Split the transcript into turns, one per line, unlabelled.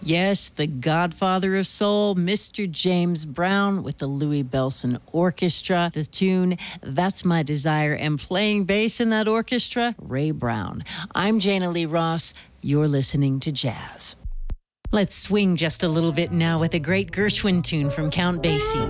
Yes, the godfather of soul, Mr. James Brown with the Louis Bellson Orchestra. The tune, That's My Desire, and playing bass in that orchestra, Ray Brown. I'm Jana Lee Ross. You're listening to Jazz. Let's swing just a little bit now with a great Gershwin tune from Count Basie.